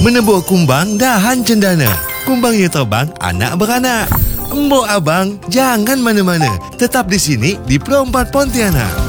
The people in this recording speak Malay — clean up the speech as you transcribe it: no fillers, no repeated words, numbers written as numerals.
Menebuk kumbang dahan cendana. Kumbangnya terbang, anak beranak. Embok abang, jangan mana-mana. Tetap di sini di Pro 4 Pontianak.